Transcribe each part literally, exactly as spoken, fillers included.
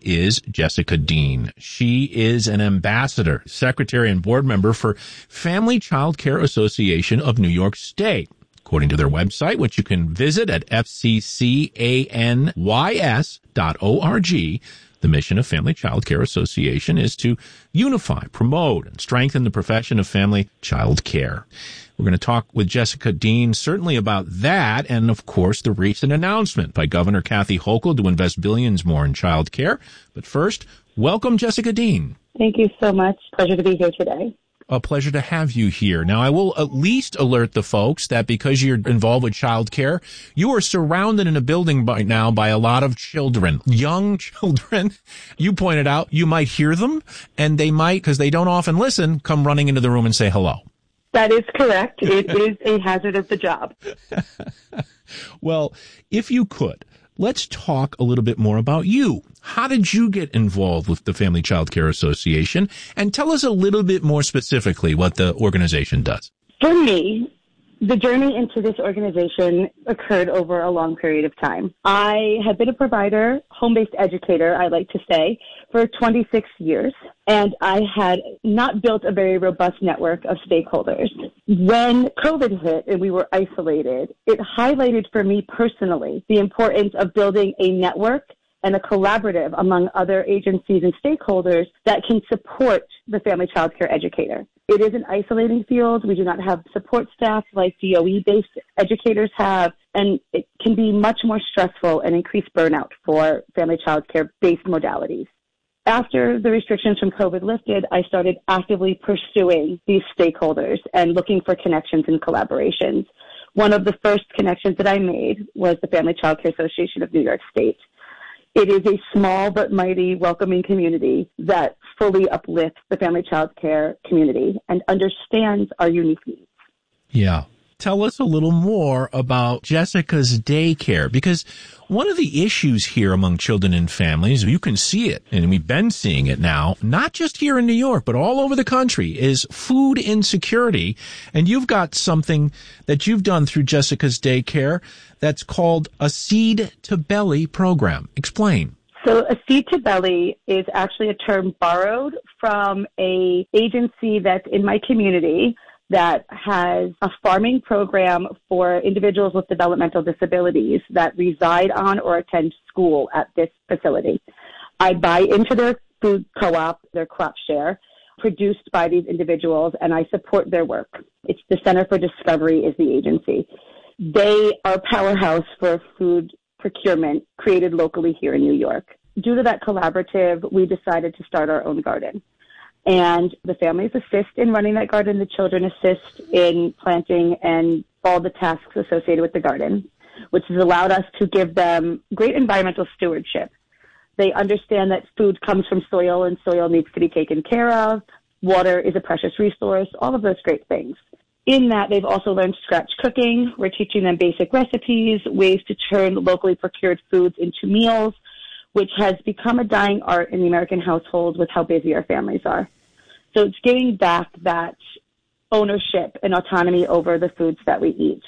is Jessica Dean. She is an ambassador, secretary, and board member for Family Child Care Association of New York State. According to their website, which you can visit at f c c a n y s dot org, the mission of Family Child Care Association is to unify, promote, and strengthen the profession of family child care. We're going to talk with Jessica Dean certainly about that and, of course, the recent announcement by Governor Kathy Hochul to invest billions more in child care. But first, welcome, Jessica Dean. Thank you so much. Pleasure to be here today. A pleasure to have you here. Now, I will at least alert the folks that because you're involved with child care, you are surrounded in a building by now by a lot of children, young children. You pointed out you might hear them, and they might, because they don't often listen, come running into the room and say hello. That is correct. It is a hazard of the job. Well, if you could, let's talk a little bit more about you. How did you get involved with the Family Child Care Association? And tell us a little bit more specifically what the organization does. For me, the journey into this organization occurred over a long period of time. I have been a provider, home-based educator, I like to say, for twenty-six years, and I had not built a very robust network of stakeholders. When COVID hit and we were isolated, it highlighted for me personally the importance of building a network and a collaborative among other agencies and stakeholders that can support the family child care educator. It is an isolating field. We do not have support staff like D O E-based educators have, and it can be much more stressful and increase burnout for family child care-based modalities. After the restrictions from COVID lifted, I started actively pursuing these stakeholders and looking for connections and collaborations. One of the first connections that I made was the Family Child Care Association of New York State. It is a small but mighty welcoming community that fully uplifts the family child care community and understands our unique needs. Yeah. Tell us a little more about Jessica's daycare, because one of the issues here among children and families, you can see it, and we've been seeing it now, not just here in New York, but all over the country, is food insecurity. And you've got something that you've done through Jessica's daycare that's called a Seed to Belly program. Explain. So a Seed to Belly is actually a term borrowed from a agency that's in my community that has a farming program for individuals with developmental disabilities that reside on or attend school at this facility. I buy into their food co-op, their crop share, produced by these individuals, and I support their work. It's the Center for Discovery is the agency. They are a powerhouse for food procurement created locally here in New York. Due to that collaborative, we decided to start our own garden. And the families assist in running that garden. The children assist in planting and all the tasks associated with the garden, which has allowed us to give them great environmental stewardship. They understand that food comes from soil and soil needs to be taken care of. Water is a precious resource, all of those great things. In that, they've also learned scratch cooking. We're teaching them basic recipes, ways to turn locally procured foods into meals, which has become a dying art in the American household with how busy our families are. So it's giving back that ownership and autonomy over the foods that we eat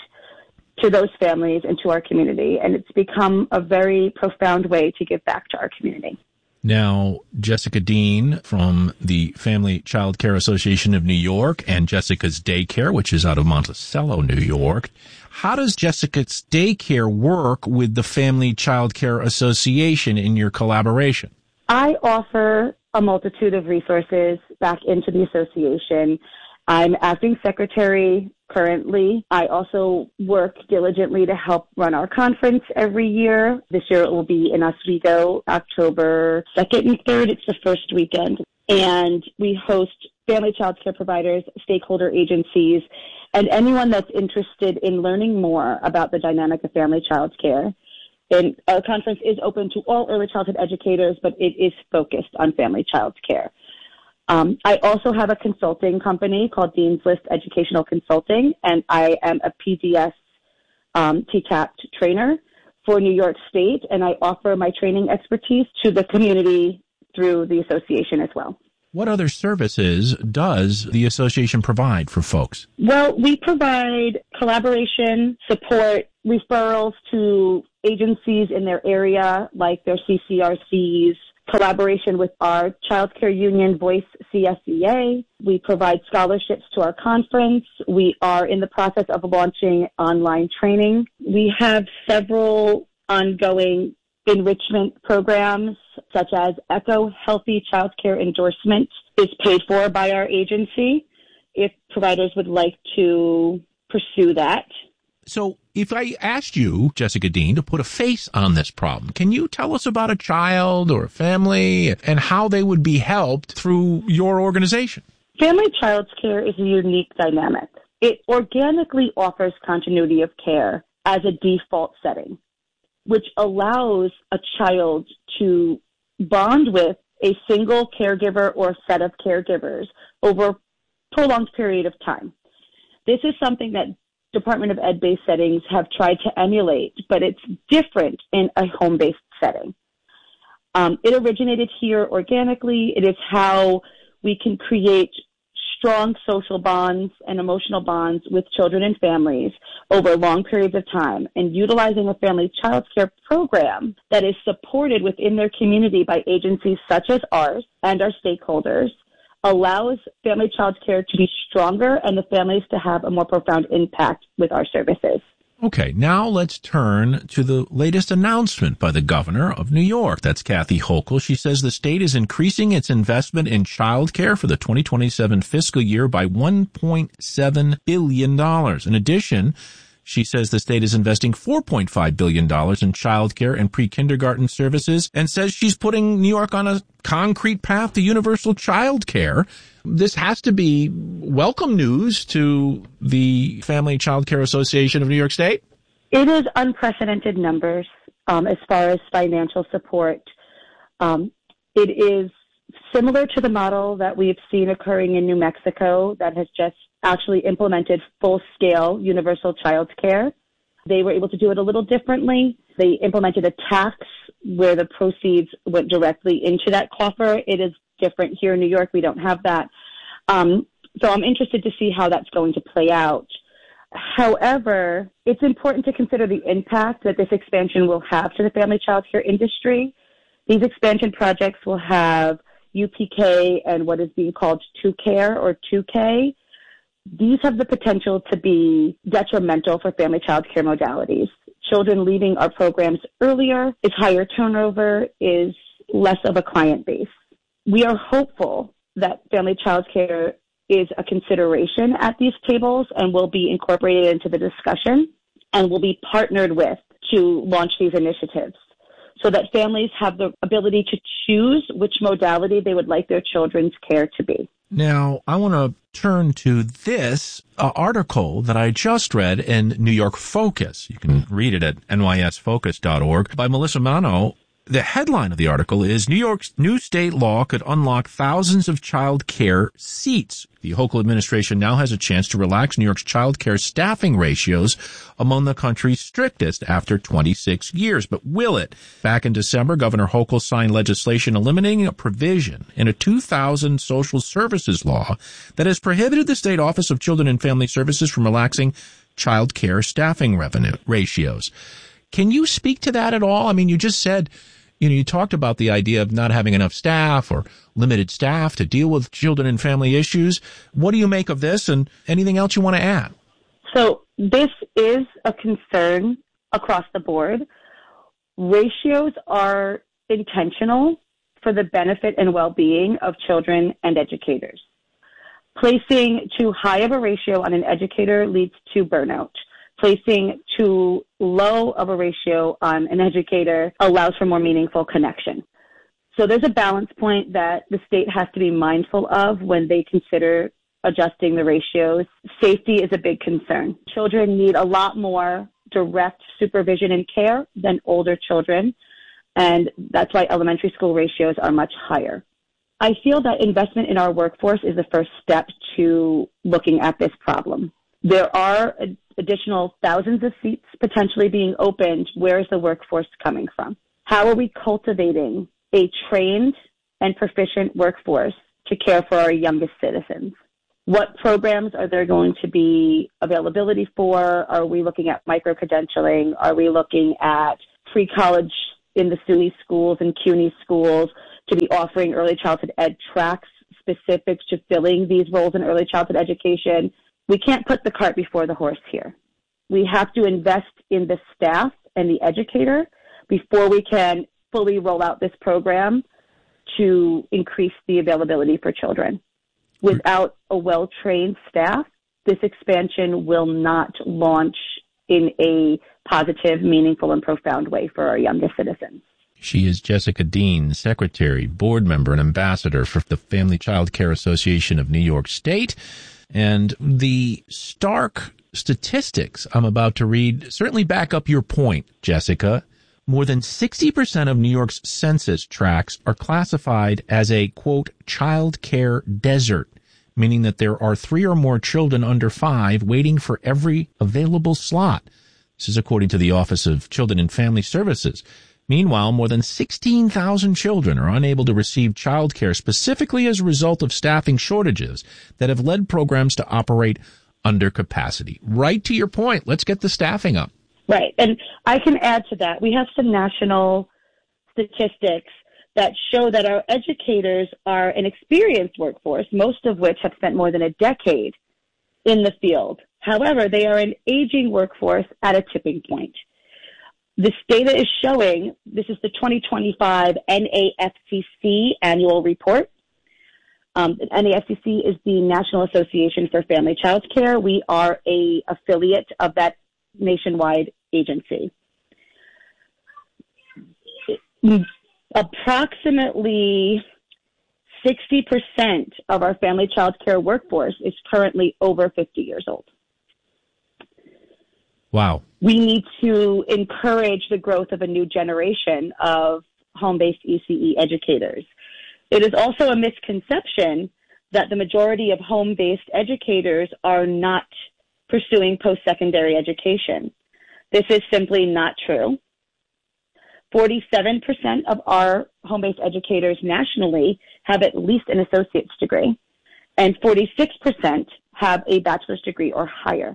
to those families and to our community. And it's become a very profound way to give back to our community. Now, Jessica Dean from the Family Child Care Association of New York and Jessica's Daycare, which is out of Monticello, New York. How does Jessica's Daycare work with the Family Child Care Association in your collaboration? I offer a multitude of resources back into the association. I'm acting secretary currently. I also work diligently to help run our conference every year. This year it will be in Oswego, October second and third. It's the first weekend. And we host family child care providers, stakeholder agencies, and anyone that's interested in learning more about the dynamic of family child care. And our conference is open to all early childhood educators, but it is focused on family child care. Um, I also have a consulting company called Dean's List Educational Consulting, and I am a P D S um, T CAPT trainer for New York State, and I offer my training expertise to the community through the association as well. What other services does the association provide for folks? Well, we provide collaboration, support, referrals to agencies in their area, like their C C R Cs, collaboration with our child care union, Voice C S E A. We provide scholarships to our conference. We are in the process of launching online training. We have several ongoing enrichment programs, such as Echo Healthy Child Care Endorsement is paid for by our agency if providers would like to pursue that. So if I asked you, Jessica Dean, to put a face on this problem, can you tell us about a child or a family and how they would be helped through your organization? Family child care is a unique dynamic. It organically offers continuity of care as a default setting, which allows a child to bond with a single caregiver or set of caregivers over a prolonged period of time. This is something that Department of Ed-based settings have tried to emulate, but it's different in a home-based setting. Um, it originated here organically. It is how we can create strong social bonds and emotional bonds with children and families over long periods of time, and utilizing a family child care program that is supported within their community by agencies such as ours and our stakeholders allows family child care to be stronger and the families to have a more profound impact with our services. Okay, now let's turn to the latest announcement by the governor of New York. That's Kathy Hochul. She says the state is increasing its investment in child care for the twenty twenty-seven fiscal year by one point seven billion dollars. In addition, she says the state is investing four point five billion dollars in child care and pre-kindergarten services, and says she's putting New York on a concrete path to universal child care. This has to be welcome news to the Family Child Care Association of New York State. It is unprecedented numbers um, as far as financial support. Um, it is similar to the model that we've seen occurring in New Mexico that has just actually implemented full-scale universal child care. They were able to do it a little differently. They implemented a tax where the proceeds went directly into that coffer. It is different here in New York. We don't have that. Um, so I'm interested to see how that's going to play out. However, it's important to consider the impact that this expansion will have to the family child care industry. These expansion projects will have U P K and what is being called two care or two K. These have the potential to be detrimental for family child care modalities. Children leaving our programs earlier is higher turnover, is less of a client base. We are hopeful that family child care is a consideration at these tables and will be incorporated into the discussion and will be partnered with to launch these initiatives so that families have the ability to choose which modality they would like their children's care to be. Now, I want to turn to this uh, article that I just read in New York Focus. You can read it at N Y S focus dot org by Melissa Mano. The headline of the article is New York's new state law could unlock thousands of child care seats. The Hochul administration now has a chance to relax New York's child care staffing ratios among the country's strictest after twenty-six years. But will it? Back in December, Governor Hochul signed legislation eliminating a provision in a two thousand social services law that has prohibited the State Office of Children and Family Services from relaxing child care staffing revenue ratios. Can you speak to that at all? I mean, you just said, you know, you talked about the idea of not having enough staff or limited staff to deal with children and family issues. What do you make of this, and anything else you want to add? So this is a concern across the board. Ratios are intentional for the benefit and well-being of children and educators. Placing too high of a ratio on an educator leads to burnout. Placing too low of a ratio on an educator allows for more meaningful connection. So there's a balance point that the state has to be mindful of when they consider adjusting the ratios. Safety is a big concern. Children need a lot more direct supervision and care than older children, and that's why elementary school ratios are much higher. I feel that investment in our workforce is the first step to looking at this problem. There are additional thousands of seats potentially being opened. Where is the workforce coming from? How are we cultivating a trained and proficient workforce to care for our youngest citizens? What programs are there going to be availability for? Are we looking at micro-credentialing? Are we looking at pre-college in the S U N Y schools and C U N Y schools to be offering early childhood ed tracks specific to filling these roles in early childhood education. We can't put the cart before the horse here. We have to invest in the staff and the educator before we can fully roll out this program to increase the availability for children. Without a well-trained staff, this expansion will not launch in a positive, meaningful, and profound way for our youngest citizens. She is Jessica Dean, Secretary, Board Member, and Ambassador for the Family Child Care Association of New York State. And the stark statistics I'm about to read certainly back up your point, Jessica. More than sixty percent of New York's census tracts are classified as a, quote, child care desert, meaning that there are three or more children under five waiting for every available slot. This is according to the Office of Children and Family Services. Meanwhile, more than sixteen thousand children are unable to receive child care specifically as a result of staffing shortages that have led programs to operate under capacity. Right to your point. Let's get the staffing up. Right. And I can add to that. We have some national statistics that show that our educators are an experienced workforce, most of which have spent more than a decade in the field. However, they are an aging workforce at a tipping point. This data is showing, this is the twenty twenty-five N A F C C annual report. Um, N A F C C is the National Association for Family Child Care. We are a affiliate of that nationwide agency. Approximately sixty percent of our family child care workforce is currently over fifty years old. Wow. We need to encourage the growth of a new generation of home-based E C E educators. It is also a misconception that the majority of home-based educators are not pursuing post-secondary education. This is simply not true. forty-seven percent of our home-based educators nationally have at least an associate's degree, and forty-six percent have a bachelor's degree or higher.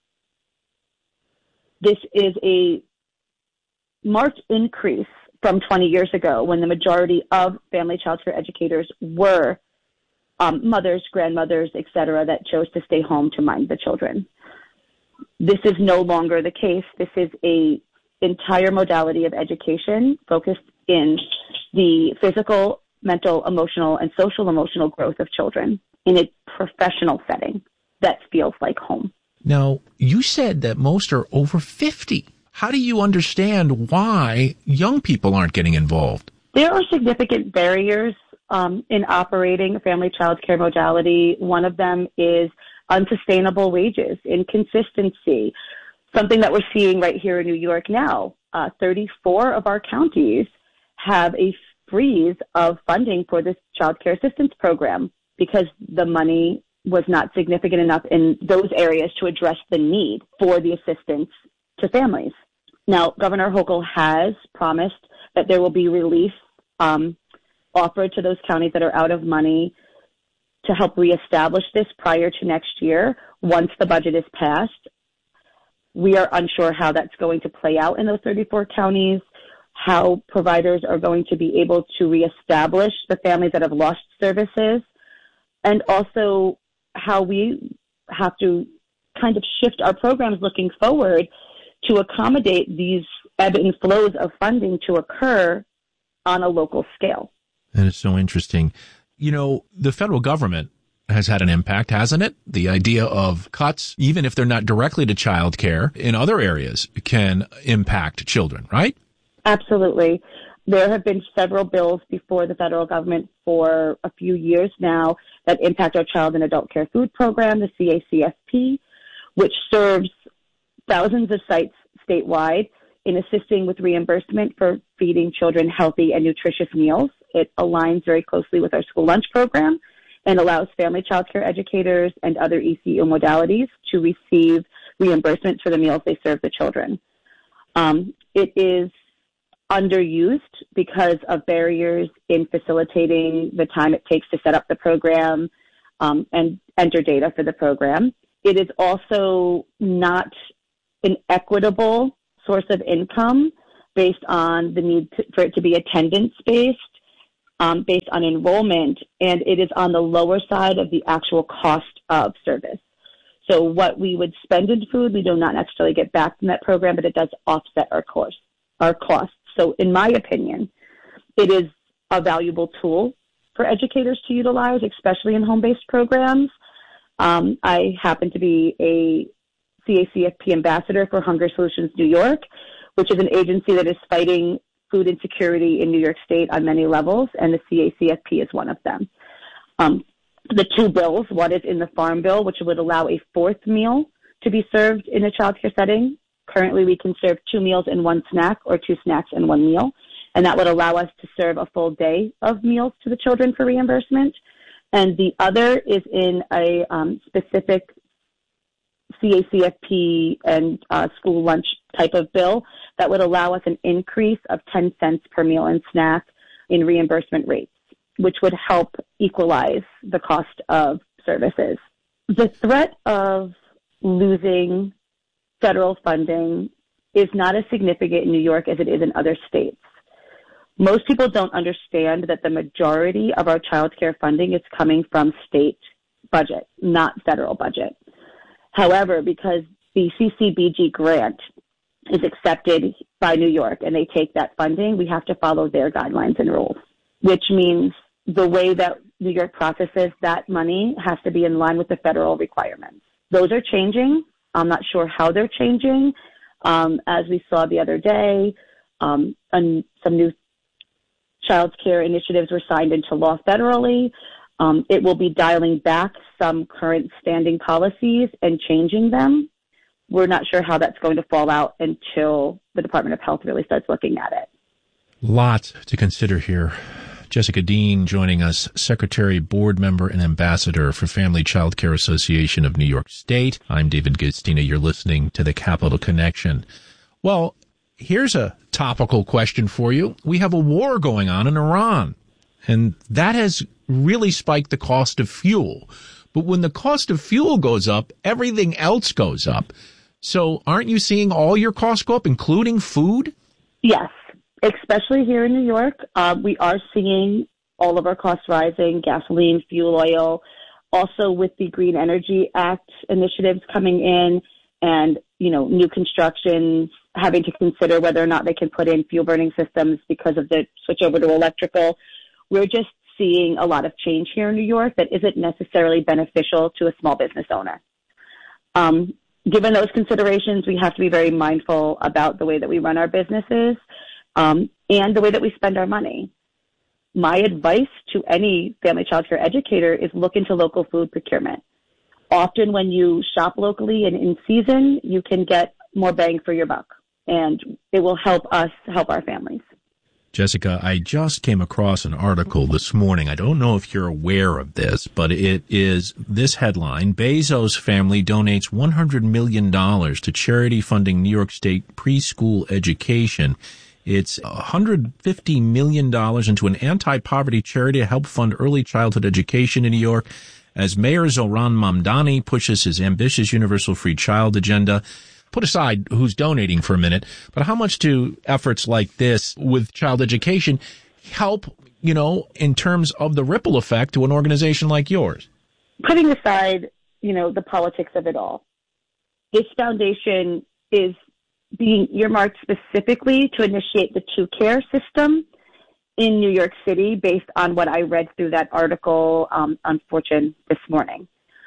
This is a marked increase from twenty years ago when the majority of family child care educators were um, mothers, grandmothers, et cetera, that chose to stay home to mind the children. This is no longer the case. This is a entire modality of education focused in the physical, mental, emotional, and social emotional growth of children in a professional setting that feels like home. Now, you said that most are over fifty. How do you understand why young people aren't getting involved? There are significant barriers um, in operating a family child care modality. One of them is unsustainable wages, inconsistency, something that we're seeing right here in New York now. Uh, thirty-four of our counties have a freeze of funding for this child care assistance program because the money was not significant enough in those areas to address the need for the assistance to families. Now, Governor Hochul has promised that there will be relief um, offered to those counties that are out of money to help reestablish this prior to next year once the budget is passed. We are unsure how that's going to play out in those thirty-four counties, how providers are going to be able to reestablish the families that have lost services, and also how we have to kind of shift our programs looking forward to accommodate these ebb and flows of funding to occur on a local scale. That is so interesting. You know, the federal government has had an impact, hasn't it? The idea of cuts, even if they're not directly to child care, in other areas can impact children, right? Absolutely. There have been several bills before the federal government for a few years now that impact our Child and Adult Care Food Program, the C A C F P, which serves thousands of sites statewide in assisting with reimbursement for feeding children healthy and nutritious meals. It aligns very closely with our school lunch program and allows family child care educators and other E C U modalities to receive reimbursements for the meals they serve the children. Um, it is underused because of barriers in facilitating the time it takes to set up the program um, and enter data for the program. It is also not an equitable source of income based on the need to, for it to be attendance-based. um, based on enrollment, and it is on the lower side of the actual cost of service. So what we would spend in food, we do not necessarily get back from that program, but it does offset our course, our costs. So in my opinion, it is a valuable tool for educators to utilize, especially in home-based programs. Um, I happen to be a C A C F P ambassador for Hunger Solutions New York, which is an agency that is fighting food insecurity in New York State on many levels, and the C A C F P is one of them. Um, the two bills, one is in the Farm Bill, which would allow a fourth meal to be served in a child care setting. Currently, we can serve two meals and one snack, or two snacks and one meal, and that would allow us to serve a full day of meals to the children for reimbursement. And the other is in a um, specific C A C F P and uh, school lunch type of bill that would allow us an increase of ten cents per meal and snack in reimbursement rates, which would help equalize the cost of services. The threat of losing federal funding is not as significant in New York as it is in other states. Most people don't understand that the majority of our child care funding is coming from state budget, not federal budget. However, because the C C B G grant is accepted by New York and they take that funding, we have to follow their guidelines and rules, which means the way that New York processes that money has to be in line with the federal requirements. Those are changing. I'm not sure how they're changing. Um, as we saw the other day, um, and some new child care initiatives were signed into law federally. Um, it will be dialing back some current standing policies and changing them. We're not sure how that's going to fall out until the Department of Health really starts looking at it. Lots to consider here. Jessica Dean joining us, Secretary, Board Member, and Ambassador for Family Child Care Association of New York State. I'm David Gustina. You're listening to the Capital Connection. Well, here's a topical question for you. We have a war going on in Iran, and that has really spiked the cost of fuel. But when the cost of fuel goes up, everything else goes up. So aren't you seeing all your costs go up, including food? Yes, especially here in New York. Uh, we are seeing all of our costs rising, gasoline, fuel oil. Also with the Green Energy Act initiatives coming in and, you know, new constructions having to consider whether or not they can put in fuel burning systems because of the switch over to electrical. We're just seeing a lot of change here in New York that isn't necessarily beneficial to a small business owner. Um, given those considerations, we have to be very mindful about the way that we run our businesses um, and the way that we spend our money. My advice to any family child care educator is look into local food procurement. Often when you shop locally and in season, you can get more bang for your buck, and it will help us help our families. Jessica, I just came across an article this morning. I don't know if you're aware of this, but it is this headline: Bezos family donates one hundred million dollars to charity funding New York State preschool education. It's one hundred fifty million dollars into an anti-poverty charity to help fund early childhood education in New York, as Mayor Zohran Mamdani pushes his ambitious universal free child agenda. Put aside who's donating for a minute, but how much do efforts like this with child education help, you know, in terms of the ripple effect to an organization like yours? Putting aside, you know, the politics of it all, this foundation is being earmarked specifically to initiate the two care system in New York City based on what I read through that article um, on Fortune this morning.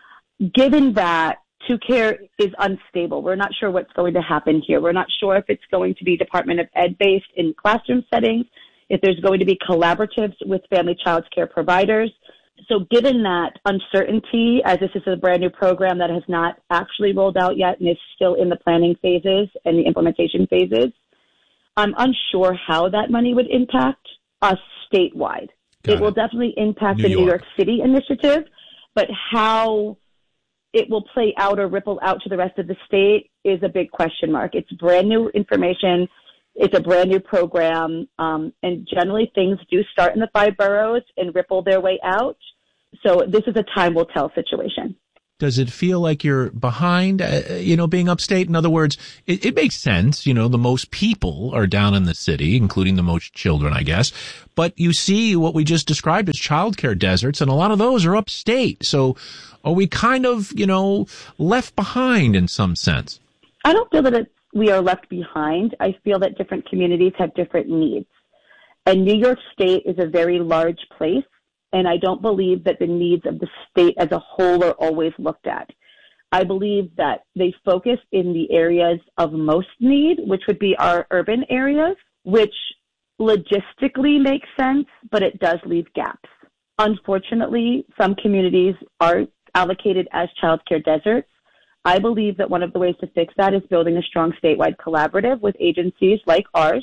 Given that two care is unstable, we're not sure what's going to happen here. We're not sure if it's going to be Department of Ed based in classroom settings, if there's going to be collaboratives with family child care providers. So given that uncertainty, as this is a brand new program that has not actually rolled out yet and is still in the planning phases and the implementation phases, I'm unsure how that money would impact us statewide. Got it, it will definitely impact New the York. New York City initiative, but how it will play out or ripple out to the rest of the state is a big question mark. It's brand new information. It's a brand new program. Um, and generally things do start in the five boroughs and ripple their way out. So this is a time will tell situation. Does it feel like you're behind, uh, you know, being upstate? In other words, it, it makes sense. You know, the most people are down in the city, including the most children, I guess. But you see what we just described as childcare deserts, and a lot of those are upstate. So are we kind of, you know, left behind in some sense? I don't feel that it's, we are left behind. I feel that different communities have different needs. And New York State is a very large place, and I don't believe that the needs of the state as a whole are always looked at. I believe that they focus in the areas of most need, which would be our urban areas, which logistically makes sense, but it does leave gaps. Unfortunately, some communities are allocated as childcare deserts. I believe that one of the ways to fix that is building a strong statewide collaborative with agencies like ours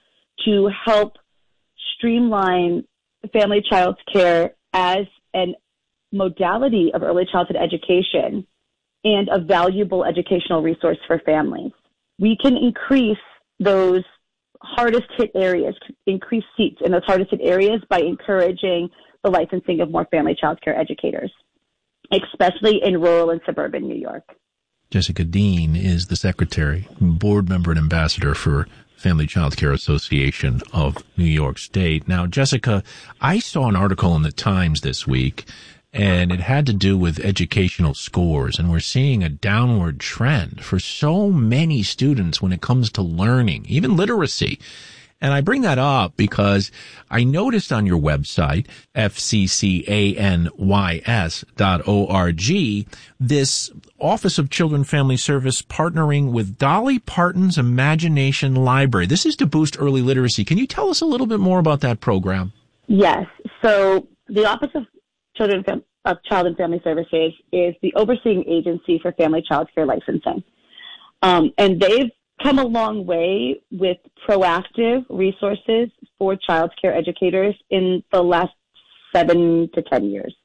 to help streamline family child care as a modality of early childhood education and a valuable educational resource for families. We can increase those hardest hit areas, increase seats in those hardest hit areas by encouraging the licensing of more family child care educators, especially in rural and suburban New York. Jessica Dean is the secretary, board member, and ambassador for Family Child Care Association of New York State. Now, Jessica, I saw an article in the Times this week, and it had to do with educational scores, and we're seeing a downward trend for so many students when it comes to learning, even literacy. And I bring that up because I noticed on your website, F C C A N Y S dot org, this Office of Children Family Service partnering with Dolly Parton's Imagination Library. This is to boost early literacy. Can you tell us a little bit more about that program? Yes. So the Office of Children of Child and Family Services is the overseeing agency for family child care licensing. Um, and they've come a long way with proactive resources for child care educators in the last seven to ten years.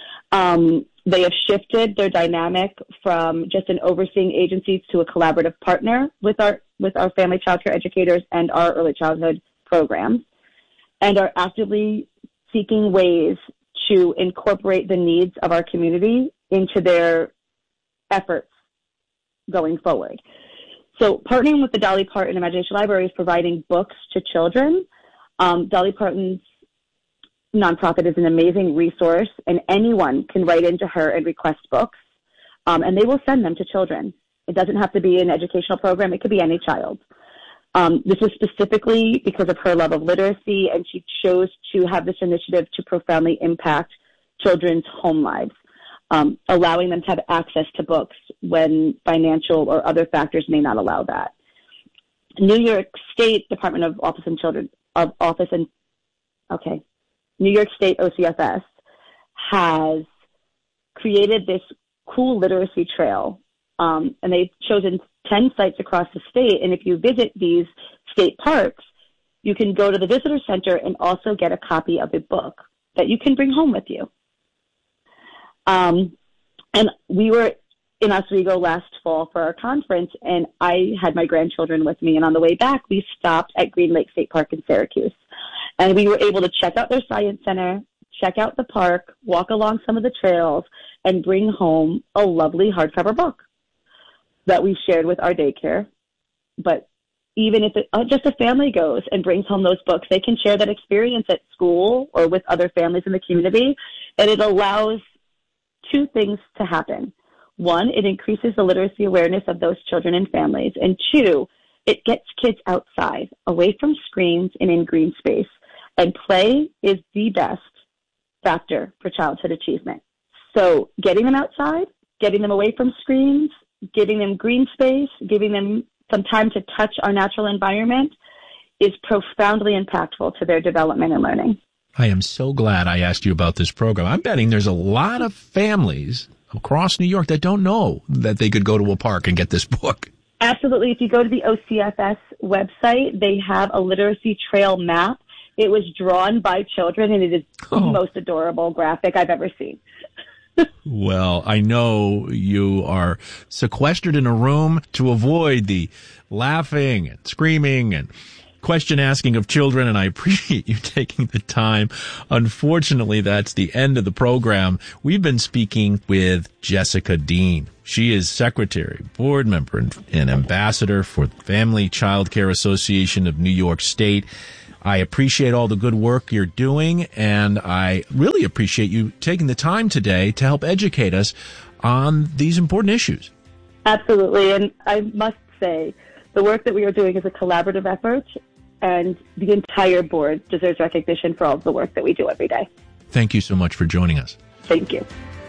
Um, they have shifted their dynamic from just an overseeing agency to a collaborative partner with our with our family child care educators and our early childhood programs, and are actively seeking ways to incorporate the needs of our community into their efforts going forward. So partnering with the Dolly Parton Imagination Library is providing books to children. Um, Dolly Parton's nonprofit is an amazing resource, and anyone can write into her and request books, um, and they will send them to children. It doesn't have to be an educational program. It could be any child. Um, this is specifically because of her love of literacy, and she chose to have this initiative to profoundly impact children's home lives. Um, allowing them to have access to books when financial or other factors may not allow that. New York State Department of Office and Children of Office and okay, New York State O C F S has created this cool literacy trail, um, and they've chosen ten sites across the state. And if you visit these state parks, you can go to the visitor center and also get a copy of a book that you can bring home with you. Um, and we were in Oswego last fall for our conference, and I had my grandchildren with me. And on the way back, we stopped at Green Lake State Park in Syracuse. And we were able to check out their science center, check out the park, walk along some of the trails, and bring home a lovely hardcover book that we shared with our daycare. But even if it, uh, just a family goes and brings home those books, they can share that experience at school or with other families in the community, and it allows two things to happen. One, it increases the literacy awareness of those children and families. And two, it gets kids outside, away from screens and in green space. And play is the best factor for childhood achievement. So getting them outside, getting them away from screens, giving them green space, giving them some time to touch our natural environment is profoundly impactful to their development and learning. I am so glad I asked you about this program. I'm betting there's a lot of families across New York that don't know that they could go to a park and get this book. Absolutely. If you go to the O C F S website, they have a literacy trail map. It was drawn by children, and it is oh. the most adorable graphic I've ever seen. Well, I know you are sequestered in a room to avoid the laughing and screaming and question asking of children, and I appreciate you taking the time. Unfortunately, that's the end of the program. We've been speaking with Jessica Dean. She is secretary, board member, and, and ambassador for the Family Child Care Association of New York State. I appreciate all the good work you're doing, and I really appreciate you taking the time today to help educate us on these important issues. Absolutely, and I must say, the work that we are doing is a collaborative effort, and the entire board deserves recognition for all of the work that we do every day. Thank you so much for joining us. Thank you.